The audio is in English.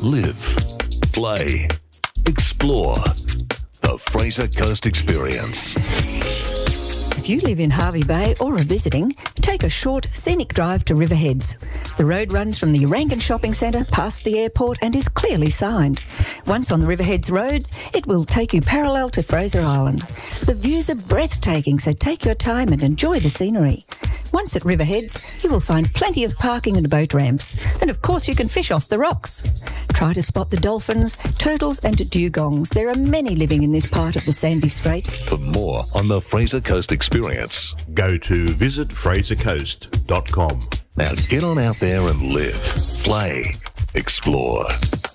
live, play, explore. The Fraser Coast Experience. If you live in Hervey Bay or are visiting, take a short, scenic drive to Riverheads. The road runs from the Urangan Shopping Centre past the airport and is clearly signed. Once on the Riverheads Road, it will take you parallel to Fraser Island. The views are breathtaking, so take your time and enjoy the scenery. Once at Riverheads, you will find plenty of parking and boat ramps. And of course, you can fish off the rocks. Try to spot the dolphins, turtles and dugongs. There are many living in this part of the Sandy Strait. For more on the Fraser Coast Experience, go to visitfrasercoast.com. Now get on out there and live, play, explore.